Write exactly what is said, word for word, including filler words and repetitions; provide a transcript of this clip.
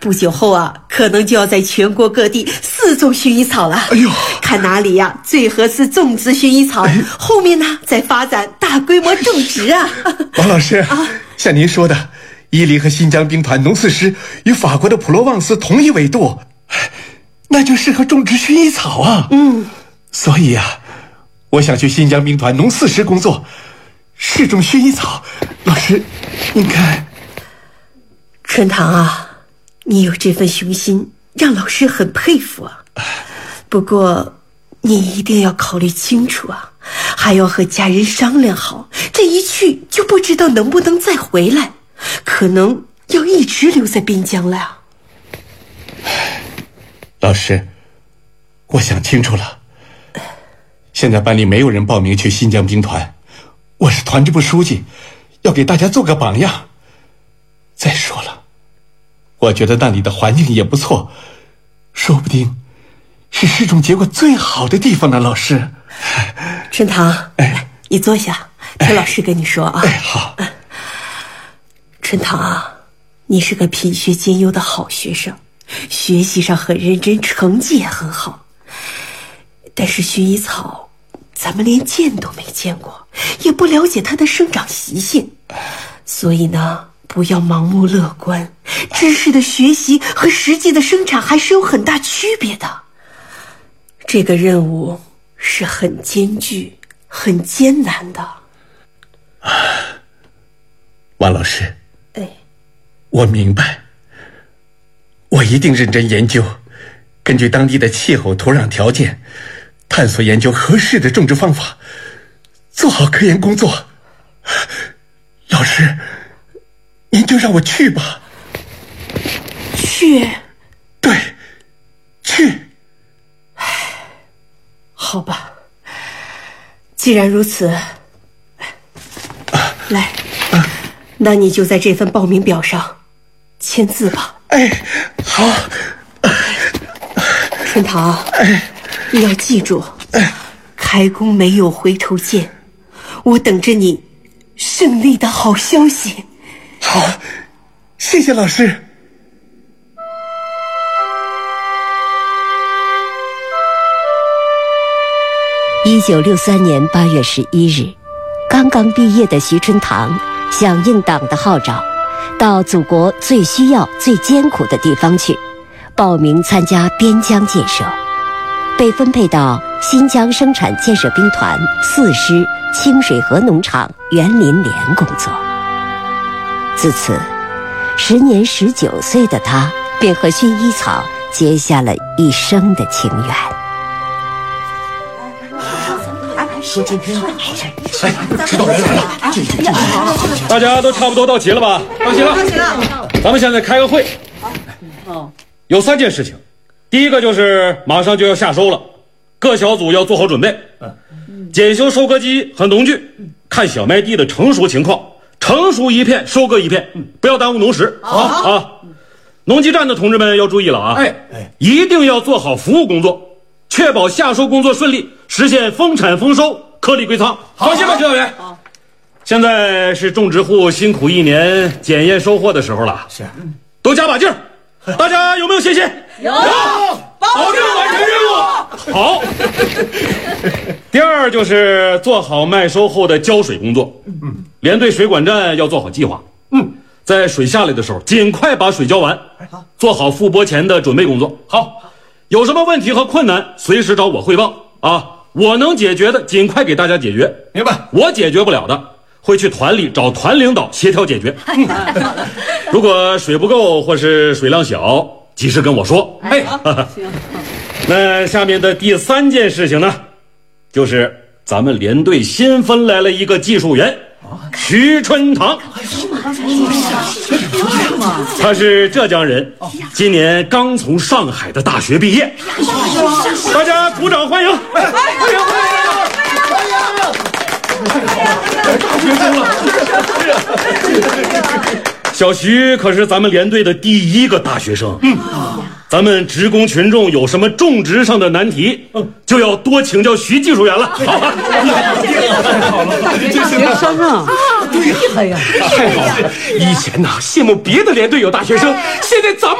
不久后啊，可能就要在全国各地四种薰衣草了。哎呦，看哪里呀、啊、最合适种植薰衣草，哎、后面呢再发展大规模种植啊。 王老师啊，像您说的，伊犁和新疆兵团农四师与法国的普罗旺斯同一纬度，那就适合种植薰衣草啊。 嗯， 所以啊，我想去新疆兵团农四师工作，试种薰衣草。老师，您看。 春堂啊，你有这份雄心，让老师很佩服啊。不过你一定要考虑清楚啊，还要和家人商量好，这一去就不知道能不能再回来，可能要一直留在边疆了啊。 老师，我想清楚了，现在班里没有人报名去新疆兵团，我是团支部书记，要给大家做个榜样。再说了，我觉得那里的环境也不错，说不定是试种结果最好的地方呢。老师， 春堂，哎，你坐下，听老师跟你说啊。 哎，好。 春堂啊，你是个品学兼优的好学生，学习上很认真，成绩也很好。但是薰衣草，咱们连见都没见过，也不了解它的生长习性，所以呢，不要盲目乐观，知识的学习和实际的生产还是有很大区别的。这个任务是很艰巨、很艰难的。 王老师， 哎， 我明白，我一定认真研究，根据当地的气候、土壤条件，探索研究合适的种植方法，做好科研工作。老师，您就让我去吧。 去？ 对，去。 好吧，既然如此，来，那你就在这份报名表上签字吧。 哎，好。 春堂， 哎， 你要记住，开工没有回头箭，我等着你胜利的好消息。 好，谢谢老师。 一九六三年八月十一日，刚刚毕业的徐春堂响应党的号召，到祖国最需要、最艰苦的地方去，报名参加边疆建设，被分配到新疆生产建设兵团四师清水河农场园林连工作。自此，时年十九岁的他便和薰衣草结下了一生的情缘。 说今天好像哎，知道人来了，这这这， 大家都差不多到齐了吧？到齐了， 到齐了。 咱们现在开个会。 哦， 有三件事情，第一个就是马上就要夏收了，各小组要做好准备，检修收割机和农具，看小麦地的成熟情况，成熟一片收割一片，不要耽误农时。好啊，农机站的同志们要注意了啊！哎哎，一定要做好服务工作，确保夏收工作顺利，实现丰产丰收，颗粒归仓。放心吧，指导员。好，现在是种植户辛苦一年检验收获的时候了，是，都加把劲儿。大家有没有信心？ 有， 保证完成任务。好。第二就是做好麦收后的浇水工作，嗯，连队水管站要做好计划，嗯，在水下来的时候尽快把水浇完，做好复播前的准备工作。好，有什么问题和困难随时找我汇报啊，我能解决的尽快给大家解决。明白？我解决不了的会去团里找团领导协调解决。如果水不够或是水量小，及时跟我说。哎，行。那下面的第三件事情呢，就是咱们连队新分来了一个技术员，徐春堂。他是浙江人，今年刚从上海的大学毕业。大家鼓掌欢迎！欢迎欢迎欢迎！大学生了。小徐可是咱们连队的第一个大学生。嗯，咱们职工群众有什么种植上的难题，就要多请教徐技术员了。好， 太好了，大学生啊，对呀，哎呀，太好了！以前呐，羡慕别的连队有大学生，现在咱们。